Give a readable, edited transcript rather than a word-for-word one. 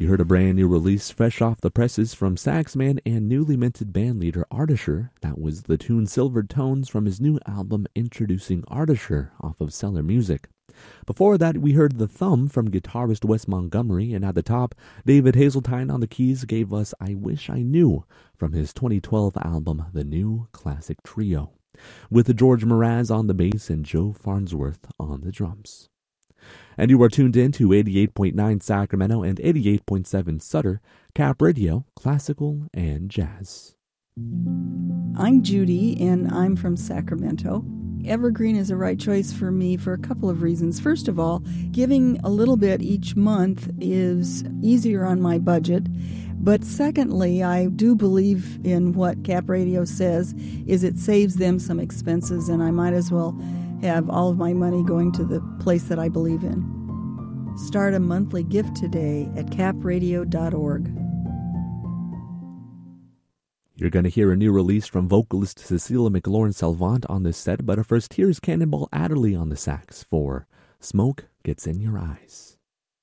You heard a brand new release fresh off the presses from Saxman and newly minted bandleader Ardisher. That was the tune Silvered Tones from his new album Introducing Ardisher off of Cellar Music. Before that, we heard The Thumb from guitarist Wes Montgomery, and at the top, David Hazeltine on the keys gave us I Wish I Knew from his 2012 album The New Classic Trio, with George Mraz on the bass and Joe Farnsworth on the drums. And you are tuned in to 88.9 Sacramento and 88.7 Sutter, Cap Radio, Classical and Jazz. I'm Judy, and I'm from Sacramento. Evergreen is the right choice for me for a couple of reasons. First of all, giving a little bit each month is easier on my budget. But secondly, I do believe in what Cap Radio says, is it saves them some expenses, and I might as well have all of my money going to the place that I believe in. Start a monthly gift today at capradio.org. You're going to hear a new release from vocalist Cecilia McLaurin-Salvant on this set, but first here's Cannonball Adderley on the sax for Smoke Gets in Your Eyes.